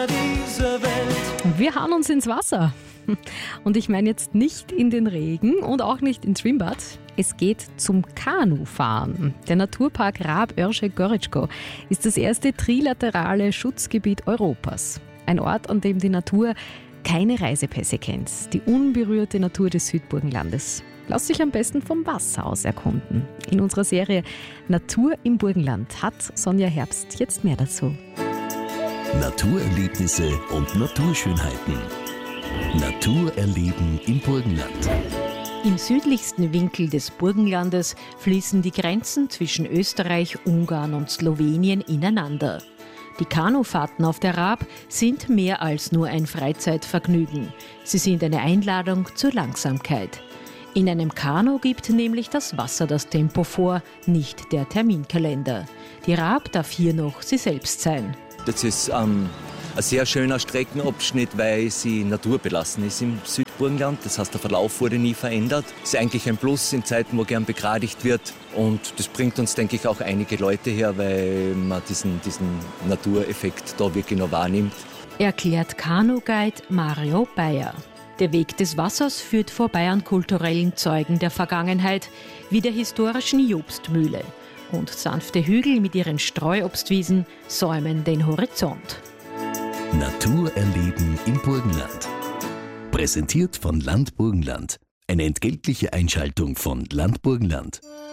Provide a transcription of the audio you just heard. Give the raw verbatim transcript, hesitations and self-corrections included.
Wir hauen uns ins Wasser. Und ich meine jetzt nicht in den Regen und auch nicht ins Schwimmbad. Es geht zum Kanufahren. Der Naturpark Rab-Örsche-Goritschko ist das erste trilaterale Schutzgebiet Europas. Ein Ort, an dem die Natur keine Reisepässe kennt. Die unberührte Natur des Südburgenlandes. Lass sich am besten vom Wasser aus erkunden. In unserer Serie Natur im Burgenland hat Sonja Herbst jetzt mehr dazu. Naturerlebnisse und Naturschönheiten. Natur erleben im Burgenland. Im südlichsten Winkel des Burgenlandes fließen die Grenzen zwischen Österreich, Ungarn und Slowenien ineinander. Die Kanufahrten auf der Rab sind mehr als nur ein Freizeitvergnügen. Sie sind eine Einladung zur Langsamkeit. In einem Kanu gibt nämlich das Wasser das Tempo vor, nicht der Terminkalender. Die Rab darf hier noch sie selbst sein. Das ist ähm, ein sehr schöner Streckenabschnitt, weil sie naturbelassen ist im Südburgenland. Das heißt, der Verlauf wurde nie verändert. Das ist eigentlich ein Plus in Zeiten, wo gern begradigt wird. Und das bringt uns, denke ich, auch einige Leute her, weil man diesen, diesen Natureffekt da wirklich noch wahrnimmt. Erklärt Kanu-Guide Mario Bayer. Der Weg des Wassers führt vorbei an kulturellen Zeugen der Vergangenheit, wie der historischen Jobstmühle. Und sanfte Hügel mit ihren Streuobstwiesen säumen den Horizont. Natur erleben im Burgenland. Präsentiert von Land Burgenland. Eine entgeltliche Einschaltung von Land Burgenland.